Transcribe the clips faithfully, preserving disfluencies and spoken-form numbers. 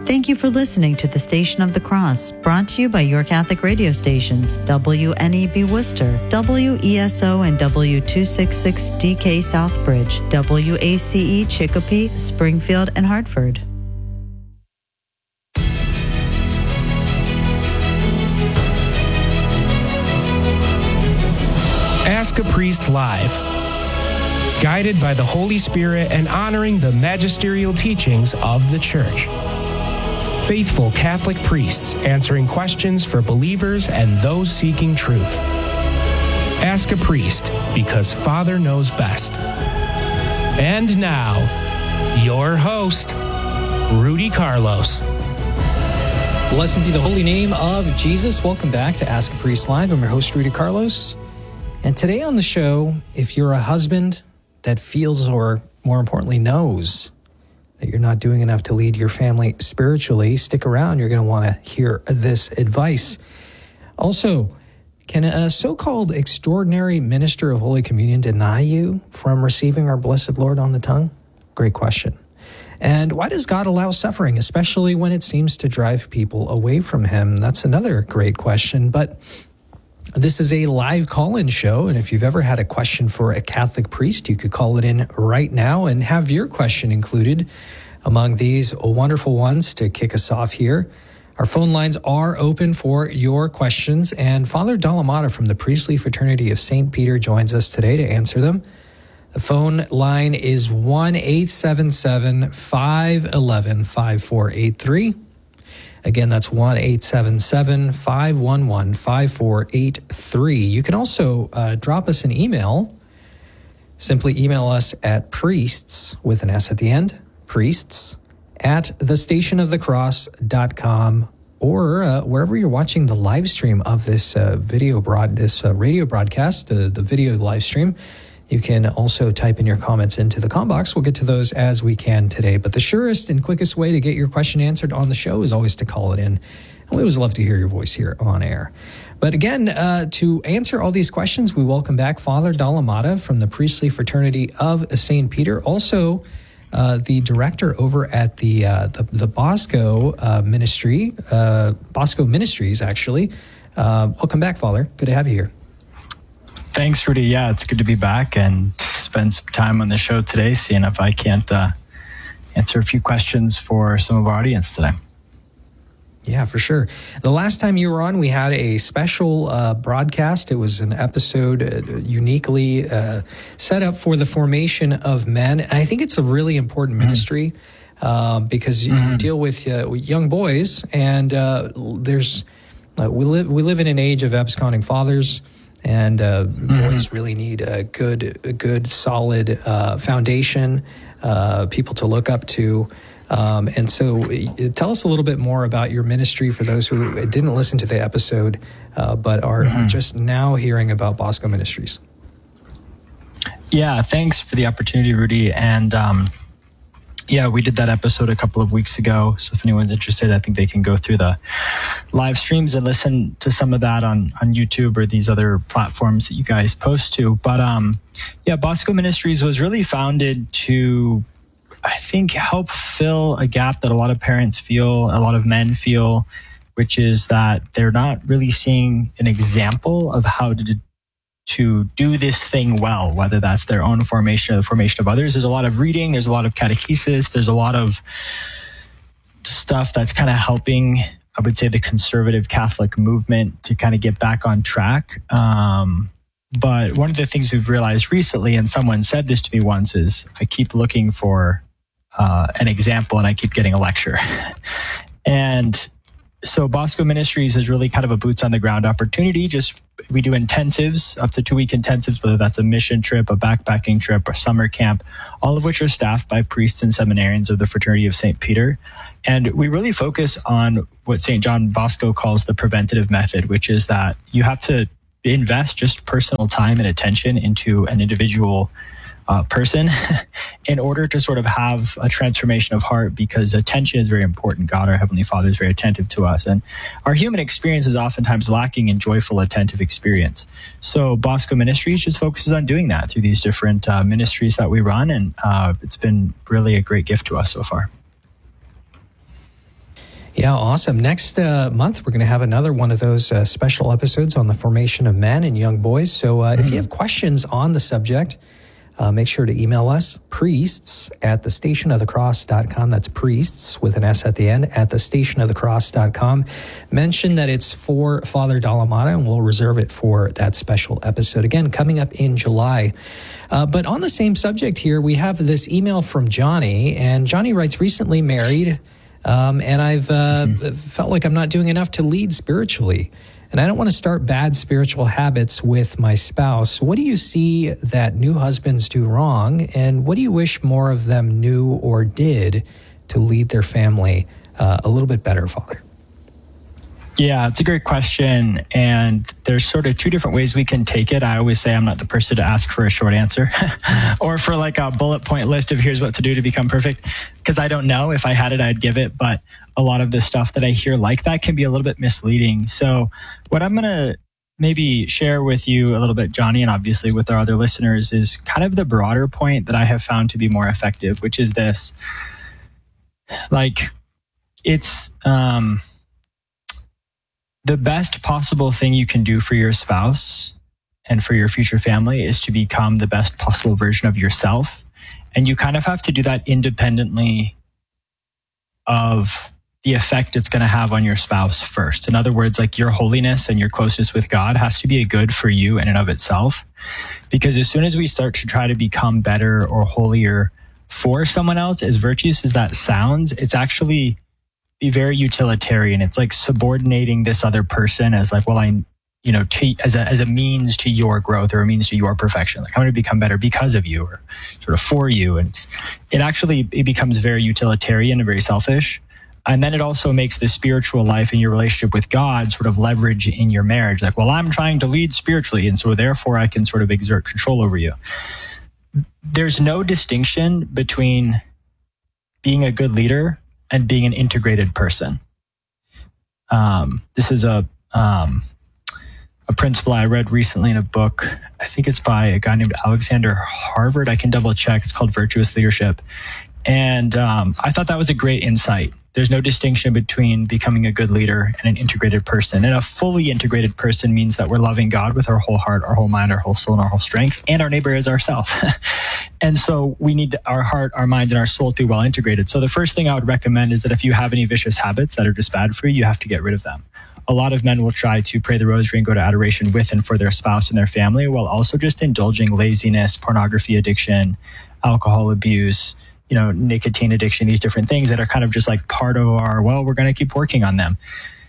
Thank you for listening to the Station of the Cross, brought to you by your Catholic radio stations, W N E B Worcester, W E S O and W two sixty-six D K Southbridge, W A C E Chicopee, Springfield, and Hartford. Ask a Priest Live. Guided by the Holy Spirit and honoring the magisterial teachings of the Church. Faithful Catholic priests answering questions for believers and those seeking truth. Ask a Priest, because Father knows best. And now, your host, Rudy Carlos. Blessed be the holy name of Jesus. Welcome back to Ask a Priest Live. I'm your host, Rudy Carlos. And today on the show, if you're a husband that feels, or more importantly knows, that you're not doing enough to lead your family spiritually, stick around. You're going to want to hear this advice. Also, can a so-called extraordinary minister of Holy Communion deny you from receiving our Blessed Lord on the tongue? Great question. And why does God allow suffering, especially when it seems to drive people away from him? That's another great question. But this is a live call-in show, and if you've ever had a question for a Catholic priest, you could call it in right now and have your question included among these wonderful ones to kick us off here. Our phone lines are open for your questions, and Father Dalamata from the Priestly Fraternity of Saint Peter joins us today to answer them. The phone line is one eight seven seven, five one one, five four eight three. Again, that's one eight seven seven, five one one, five four eight three. You can also uh, drop us an email. Simply email us at priests, with an S at the end, priests, at the station of the cross dot com, or uh, wherever you're watching the live stream of this uh, video broad, this uh, radio broadcast, uh, the video live stream. You can also type in your comments into the com box. We'll get to those as we can today. But the surest and quickest way to get your question answered on the show is always to call it in. And we always love to hear your voice here on air. But again, uh, to answer all these questions, we welcome back Father Dalamata from the Priestly Fraternity of Saint Peter, also uh, the director over at the uh, the, the Bosco uh, Ministry, uh, Bosco Ministries, actually. Uh, welcome back, Father. Good to have you here. Thanks, Rudy. Yeah, it's good to be back and spend some time on the show today, seeing if I can't uh, answer a few questions for some of our audience today. Yeah, for sure. The last time you were on, we had a special uh, broadcast. It was an episode uh, uniquely uh, set up for the formation of men. And I think it's a really important mm-hmm. ministry uh, because mm-hmm. you deal with uh, young boys, and uh, there's uh, we live we live in an age of absconding fathers. And uh, mm-hmm. boys really need a good, a good, solid uh, foundation, uh, people to look up to. Um, and so uh, tell us a little bit more about your ministry for those who didn't listen to the episode, uh, but are mm-hmm. just now hearing about Bosco Ministries. Yeah, thanks for the opportunity, Rudy. And um, yeah, we did that episode a couple of weeks ago. So if anyone's interested, I think they can go through the live streams and listen to some of that on, on YouTube or these other platforms that you guys post to. But um, yeah, Bosco Ministries was really founded to, I think, help fill a gap that a lot of parents feel, a lot of men feel, which is that they're not really seeing an example of how to to do this thing well, whether that's their own formation or the formation of others. There's a lot of reading, there's a lot of catechesis, there's a lot of stuff that's kind of helping, I would say, the conservative Catholic movement to kind of get back on track. Um, but one of the things we've realized recently, and someone said this to me once, is I keep looking for uh, an example and I keep getting a lecture. And so Bosco Ministries is really kind of a boots on the ground opportunity. Just we do intensives, up to two week intensives, whether that's a mission trip, a backpacking trip, or summer camp, all of which are staffed by priests and seminarians of the Fraternity of Saint Peter. And we really focus on what Saint John Bosco calls the preventative method, which is that you have to invest just personal time and attention into an individual Uh, person in order to sort of have a transformation of heart, because attention is very important. God, our Heavenly Father, is very attentive to us. And our human experience is oftentimes lacking in joyful, attentive experience. So Bosco Ministries just focuses on doing that through these different uh, ministries that we run. And uh, it's been really a great gift to us so far. Yeah, awesome. Next uh, month, we're going to have another one of those uh, special episodes on the formation of men and young boys. So uh, mm-hmm. if you have questions on the subject, uh, make sure to email us, priests at the station of the cross dot com. That's priests with an S at the end, at the station of the cross dot com. Mention that it's for Father Dalamata, and we'll reserve it for that special episode. Again, coming up in July. Uh, but on the same subject here, we have this email from Johnny, and Johnny writes, recently married, Um, and I've uh, mm-hmm. felt like I'm not doing enough to lead spiritually. And I don't want to start bad spiritual habits with my spouse. What do you see that new husbands do wrong? And what do you wish more of them knew or did to lead their family uh, a little bit better, Father? Yeah, it's a great question. And there's sort of two different ways we can take it. I always say I'm not the person to ask for a short answer or for like a bullet point list of here's what to do to become perfect, because I don't know. If I had it, I'd give it. But a lot of the stuff that I hear like that can be a little bit misleading. So what I'm going to maybe share with you a little bit, Johnny, and obviously with our other listeners, is kind of the broader point that I have found to be more effective, which is this. Like, it's... um the best possible thing you can do for your spouse and for your future family is to become the best possible version of yourself. And you kind of have to do that independently of the effect it's going to have on your spouse first. In other words, like your holiness and your closeness with God has to be a good for you in and of itself. Because as soon as we start to try to become better or holier for someone else, as virtuous as that sounds, it's actually be very utilitarian. It's like subordinating this other person as like, well, I, you know, to, as a as a means to your growth or a means to your perfection. Like I'm going to become better because of you or sort of for you. And it's, it actually, it becomes very utilitarian and very selfish. And then it also makes the spiritual life and your relationship with God sort of leverage in your marriage. Like, well, I'm trying to lead spiritually, and so therefore I can sort of exert control over you. There's no distinction between being a good leader and being an integrated person. Um, this is a um, a principle I read recently in a book. I think it's by a guy named Alexander Harvard. I can double check. It's called Virtuous Leadership. And um, I thought that was a great insight. There's no distinction between becoming a good leader and an integrated person. And a fully integrated person means that we're loving God with our whole heart, our whole mind, our whole soul, and our whole strength, and our neighbor as ourselves. And so we need our heart, our mind, and our soul to be well integrated. So the first thing I would recommend is that if you have any vicious habits that are just bad for you, you have to get rid of them. A lot of men will try to pray the rosary and go to adoration with and for their spouse and their family, while also just indulging laziness, pornography addiction, alcohol abuse, you know, nicotine addiction, these different things that are kind of just like part of our, well, we're going to keep working on them.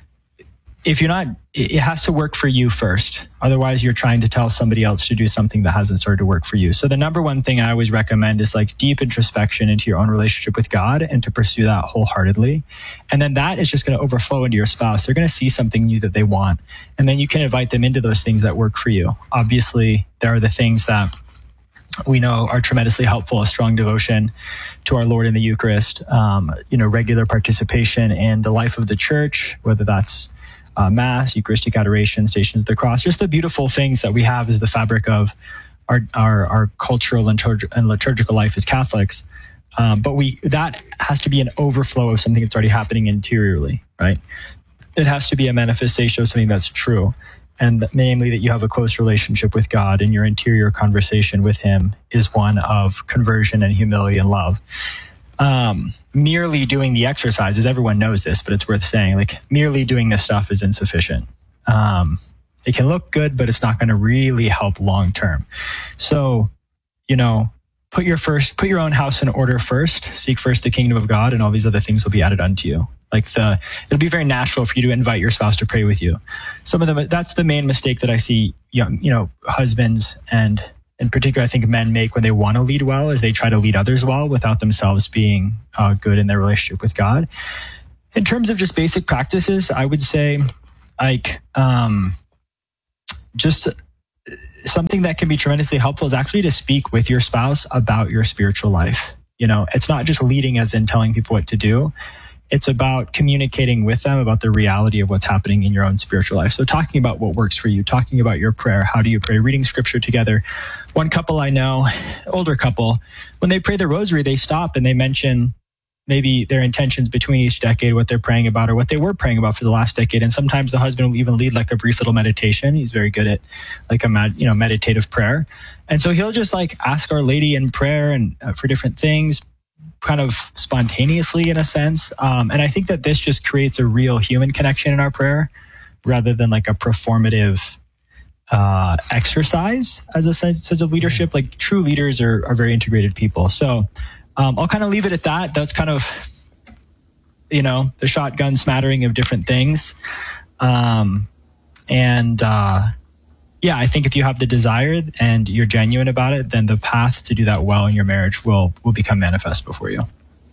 If you're not, it has to work for you first. Otherwise, you're trying to tell somebody else to do something that hasn't started to work for you. So the number one thing I always recommend is like deep introspection into your own relationship with God and to pursue that wholeheartedly. And then that is just going to overflow into your spouse. They're going to see something new that they want. And then you can invite them into those things that work for you. Obviously, there are the things that we know are tremendously helpful: a strong devotion to our Lord in the Eucharist, um, you know, regular participation in the life of the church, whether that's uh, Mass, Eucharistic adoration, Stations of the Cross, just the beautiful things that we have as the fabric of our our, our cultural and, liturg- and liturgical life as Catholics. Um, but we that has to be an overflow of something that's already happening interiorly, right? It has to be a manifestation of something that's true. And namely that you have a close relationship with God and your interior conversation with him is one of conversion and humility and love. Um, merely doing the exercises, everyone knows this, but it's worth saying, like merely doing this stuff is insufficient. Um, it can look good, but it's not going to really help long term. So, you know, put your first, put your own house in order first, seek first the kingdom of God, and all these other things will be added unto you. Like the, it'll be very natural for you to invite your spouse to pray with you. Some of them, that's the main mistake that I see young, you know, husbands and in particular, I think men make when they want to lead well, is they try to lead others well without themselves being uh, good in their relationship with God. In terms of just basic practices, I would say like, um, just something that can be tremendously helpful is actually to speak with your spouse about your spiritual life. You know, it's not just leading as in telling people what to do. It's about communicating with them about the reality of what's happening in your own spiritual life. So talking about what works for you, talking about your prayer, how do you pray, reading scripture together. One couple I know, older couple, when they pray the rosary, they stop and they mention maybe their intentions between each decade, what they're praying about or what they were praying about for the last decade. And sometimes the husband will even lead like a brief little meditation. He's very good at like a med, you know, meditative prayer. And so he'll just like ask Our Lady in prayer and uh, for different things, kind of spontaneously in a sense. Um, and I think that this just creates a real human connection in our prayer rather than like a performative uh, exercise as a sense of leadership. Like true leaders are, are very integrated people. So um, I'll kind of leave it at that. That's kind of, you know, the shotgun smattering of different things. Um, and uh, yeah, I think if you have the desire and you're genuine about it, then the path to do that well in your marriage will, will become manifest before you.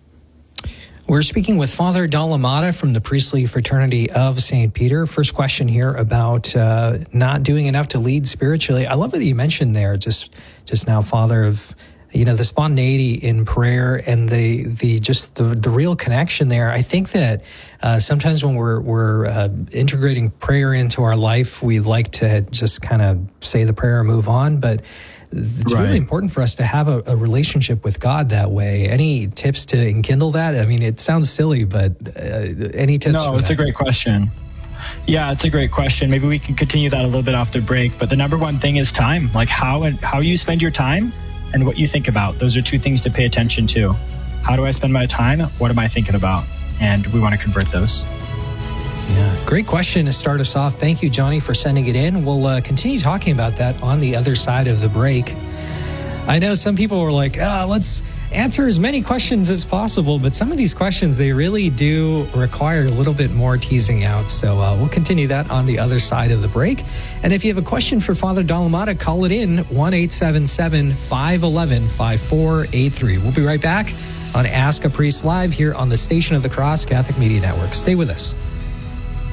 We're speaking with Father Dalamada from the Priestly Fraternity of Saint Peter. First question here about uh, not doing enough to lead spiritually. I love what you mentioned there just just now, Father, of you know the spontaneity in prayer and the the just the the real connection there. I think that uh, sometimes when we're we're uh, integrating prayer into our life, we like to just kind of say the prayer and move on, but it's right. really important for us to have a, a relationship with God that way. Any tips to enkindle that? I mean, it sounds silly, but uh, any tips? No, it's that? a great question. Yeah, it's a great question. Maybe we can continue that a little bit off the break. But the number one thing is time, like how and how you spend your time and what you think about. Those are two things to pay attention to. How do I spend my time? What am I thinking about? And we want to convert those. Yeah, great question to start us off. Thank you, Johnny, for sending it in. We'll uh, continue talking about that on the other side of the break. I know some people were like, ah, let's answer as many questions as possible, but some of these questions, they really do require a little bit more teasing out. So uh, we'll continue that on the other side of the break. And if you have a question for Father Dalamada, call it in, one eight seven seven, five one one, five four eight three. We'll be right back on Ask a Priest Live here on the Station of the Cross Catholic Media Network. Stay with us.